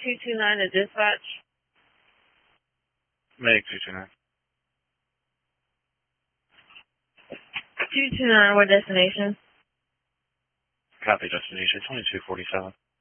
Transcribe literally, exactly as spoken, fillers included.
two two nine to dispatch. Medic two two nine. two two nine, what destination? Copy destination twenty-two forty-seven.